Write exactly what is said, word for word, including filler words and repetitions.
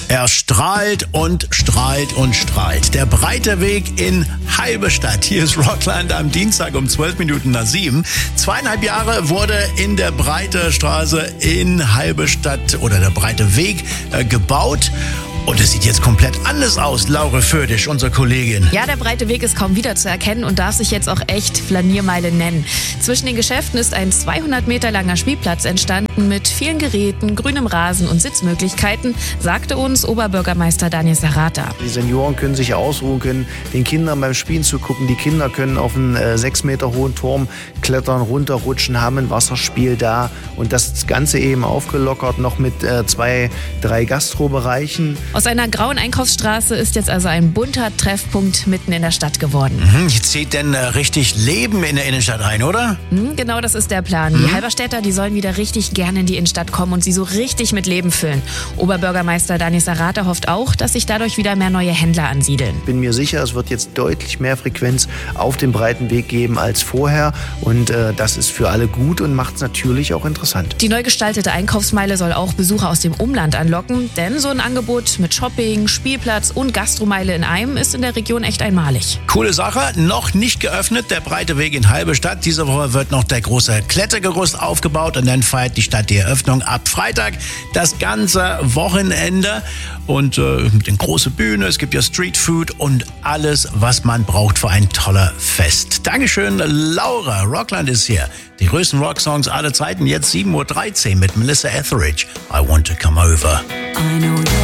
Er strahlt und strahlt und strahlt. Der breite Weg in Halberstadt. Hier ist Rockland am Dienstag um zwölf Minuten nach sieben. Zweieinhalb Jahre wurde in der Breite Straße in Halberstadt oder der breite Weg äh, gebaut. Und es sieht jetzt komplett anders aus, Laura Föhrdisch, unsere Kollegin. Ja, der breite Weg ist kaum wiederzuerkennen und darf sich jetzt auch echt Flaniermeile nennen. Zwischen den Geschäften ist ein zweihundert Meter langer Spielplatz entstanden mit vielen Geräten, grünem Rasen und Sitzmöglichkeiten, sagte uns Oberbürgermeister Daniel Sarata. Die Senioren können sich ausruhen, können den Kindern beim Spielen zugucken. Die Kinder können auf einen äh, sechs Meter hohen Turm klettern, runterrutschen, haben ein Wasserspiel da. Und das Ganze eben aufgelockert noch mit äh, zwei, drei Gastrobereichen. Aus einer grauen Einkaufsstraße ist jetzt also ein bunter Treffpunkt mitten in der Stadt geworden. Mhm, jetzt zieht denn äh, richtig Leben in der Innenstadt ein, oder? Mhm, genau, das ist der Plan. Mhm. Die Halberstädter, die sollen wieder richtig gerne in die Innenstadt kommen und sie so richtig mit Leben füllen. Oberbürgermeister Daniel Sarata hofft auch, dass sich dadurch wieder mehr neue Händler ansiedeln. Ich bin mir sicher, es wird jetzt deutlich mehr Frequenz auf dem breiten Weg geben als vorher. Und äh, das ist für alle gut und macht es natürlich auch interessant. Die neu gestaltete Einkaufsmeile soll auch Besucher aus dem Umland anlocken, denn so ein Angebot mit Shopping, Spielplatz und Gastromeile in einem ist in der Region echt einmalig. Coole Sache, noch nicht geöffnet, der breite Weg in Halberstadt. Diese Woche wird noch der große Klettergerüst aufgebaut und dann feiert die Stadt die Eröffnung ab Freitag, das ganze Wochenende. Und äh, mit den großen Bühne, es gibt ja Streetfood und alles, was man braucht für ein toller Fest. Dankeschön, Laura. Rockland ist hier. Die größten Rocksongs aller Zeiten, jetzt sieben Uhr dreizehn mit Melissa Etheridge. I want to come over. I know